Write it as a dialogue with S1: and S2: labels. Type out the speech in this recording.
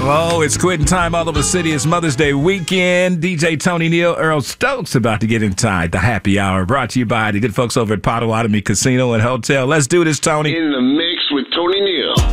S1: Oh, it's quitting time all over the city. It's Mother's Day weekend. DJ Tony Neal, Earl Stokes about to get inside the happy hour. Brought to you by the good folks over at Potawatomi Casino and Hotel. Let's do this, Tony.
S2: In the mix with Tony Neal.